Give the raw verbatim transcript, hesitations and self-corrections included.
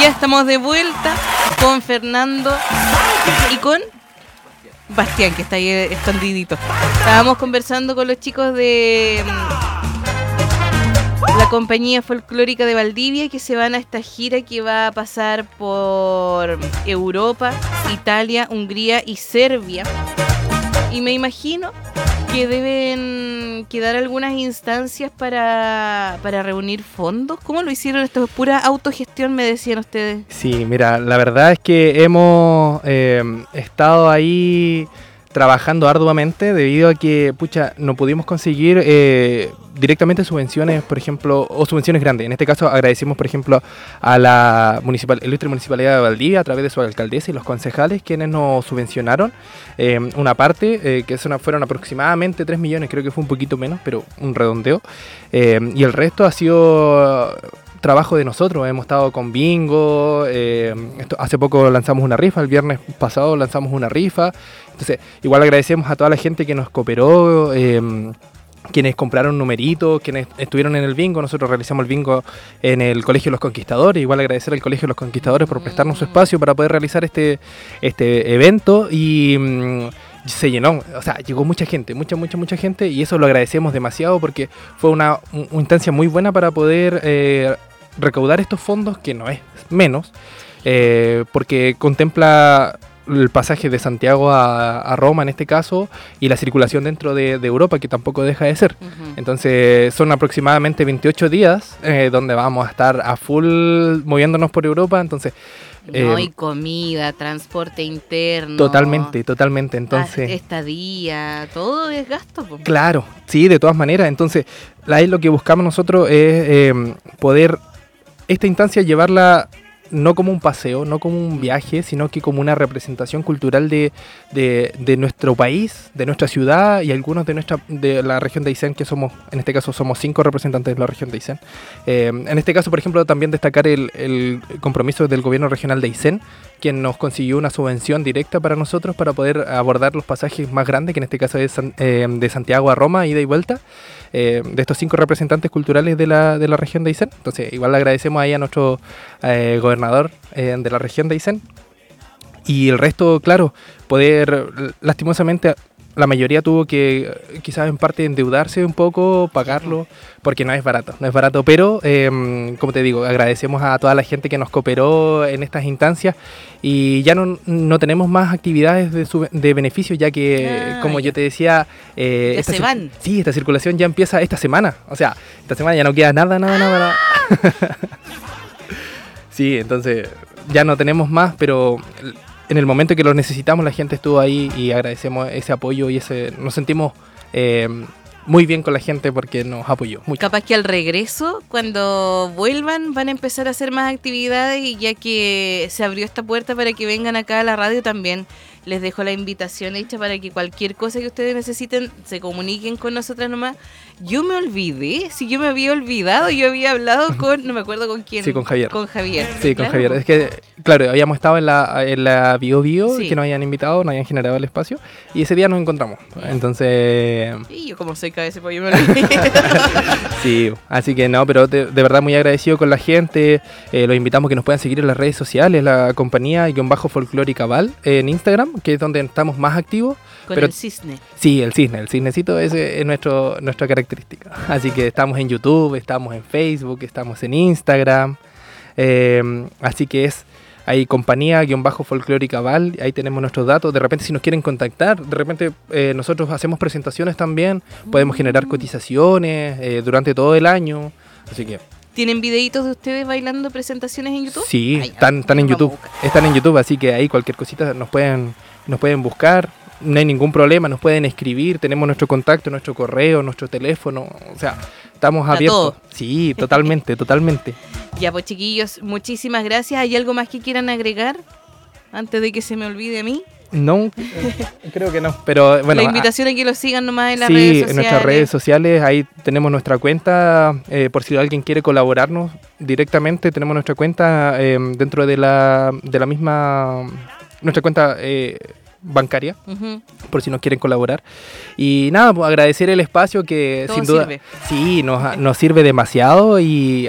ya estamos de vuelta con Fernando y con Bastián, que está ahí escondidito. Estábamos conversando con los chicos de la compañía folclórica de Valdivia, que se van a esta gira que va a pasar por Europa, Italia, Hungría y Serbia. Y me imagino que deben quedar algunas instancias para, para reunir fondos. ¿Cómo lo hicieron? Esto es pura autogestión, me decían ustedes. Sí, mira, la verdad es que hemos eh, estado ahí trabajando arduamente debido a que, pucha, no pudimos conseguir eh, directamente subvenciones, por ejemplo, o subvenciones grandes. En este caso agradecemos, por ejemplo, a la municipal, ilustre Municipalidad de Valdivia a través de su alcaldesa y los concejales quienes nos subvencionaron eh, una parte, eh, que son, fueron aproximadamente tres millones, creo que fue un poquito menos, pero un redondeo. Eh, y el resto ha sido trabajo de nosotros. Hemos estado con bingo, eh, esto, hace poco lanzamos una rifa, el viernes pasado lanzamos una rifa. Entonces, igual agradecemos a toda la gente que nos cooperó, eh, quienes compraron numeritos, quienes estuvieron en el bingo. Nosotros realizamos el bingo en el Colegio de los Conquistadores. Igual agradecer al Colegio de los Conquistadores por prestarnos su espacio para poder realizar este, este evento. Y mmm, se llenó, o sea, llegó mucha gente, mucha, mucha, mucha gente. Y eso lo agradecemos demasiado porque fue una, una instancia muy buena para poder eh, recaudar estos fondos, que no es menos, eh, porque contempla el pasaje de Santiago a, a Roma en este caso, y la circulación dentro de, de Europa, que tampoco deja de ser. Uh-huh. Entonces son aproximadamente veintiocho días eh, donde vamos a estar a full moviéndonos por Europa. Entonces no, eh, y comida, transporte interno. Totalmente, totalmente. Entonces, estadía, todo es gasto. Po. Claro, sí, de todas maneras. Entonces, ahí lo que buscamos nosotros es eh, poder esta instancia llevarla no como un paseo, no como un viaje, sino que como una representación cultural de, de, de nuestro país, de nuestra ciudad y algunos de nuestra de la región de Aysén, que somos, en este caso somos cinco representantes de la región de Aysén. Eh, en este caso, por ejemplo, también destacar el, el compromiso del gobierno regional de Aysén, quien nos consiguió una subvención directa para nosotros para poder abordar los pasajes más grandes, que en este caso es San, eh, de Santiago a Roma, ida y vuelta, eh, de estos cinco representantes culturales de la, de la región de Aysén. Entonces, igual le agradecemos ahí a nuestro eh, gobernador eh, de la región de Aysén. Y el resto, claro, poder, lastimosamente, la mayoría tuvo que quizás en parte endeudarse un poco, pagarlo, porque no es barato, no es barato, pero eh, como te digo, agradecemos a toda la gente que nos cooperó en estas instancias y ya no, no tenemos más actividades de, sub, de beneficio, ya que, ah, como ya. yo te decía, eh, ya esta, se van. Sí, esta circulación ya empieza esta semana, o sea, esta semana ya no queda nada, nada, nada, nada. Sí, entonces ya no tenemos más, pero en el momento que lo necesitamos la gente estuvo ahí y agradecemos ese apoyo y ese nos sentimos eh, muy bien con la gente porque nos apoyó mucho. Capaz que al regreso, cuando vuelvan, van a empezar a hacer más actividades y ya que se abrió esta puerta para que vengan acá a la radio también, les dejo la invitación hecha para que cualquier cosa que ustedes necesiten se comuniquen con nosotras nomás. Yo me olvidé, si yo me había olvidado, yo había hablado con, no me acuerdo con quién. Sí, con Javier. Con Javier. Sí, claro. con Javier. Es que, claro, habíamos estado en la, en la Bio Bio, sí. que nos habían invitado, nos habían generado el espacio, y ese día nos encontramos. Entonces... Y yo como soy cabeza, pues yo me olvidé. Sí, así que no, pero de, de verdad muy agradecido con la gente. Eh, los invitamos que nos puedan seguir en las redes sociales, la compañía guión bajo folclórica Val en Instagram, que es donde estamos más activos. Con pero, el cisne. Sí, el cisne, el cisnecito ese es nuestro, nuestra característica. Así que estamos en YouTube, estamos en Facebook, estamos en Instagram. Eh, así que es ahí compañía guión bajo folclórica Val, ahí tenemos nuestros datos. De repente si nos quieren contactar, de repente eh, nosotros hacemos presentaciones también, podemos generar cotizaciones eh, durante todo el año. Así que... ¿Tienen videitos de ustedes bailando presentaciones en YouTube? Sí, Ay, están, están en YouTube. Están en YouTube, así que ahí cualquier cosita nos pueden, nos pueden buscar. No hay ningún problema, nos pueden escribir. Tenemos nuestro contacto, nuestro correo, nuestro teléfono. O sea, estamos Está abiertos. todo. Sí, totalmente, totalmente. Ya, pues chiquillos, muchísimas gracias. ¿Hay algo más que quieran agregar antes de que se me olvide a mí? No, creo que no, pero bueno. La invitación a que los sigan nomás en las sí, redes sociales. Sí, en nuestras redes sociales, ahí tenemos nuestra cuenta, eh, por si alguien quiere colaborarnos directamente, tenemos nuestra cuenta eh, dentro de la, de la misma, nuestra cuenta eh, bancaria, uh-huh. por si nos quieren colaborar. Y nada, pues agradecer el espacio que todo sin duda sirve. Sí, nos, nos sirve demasiado y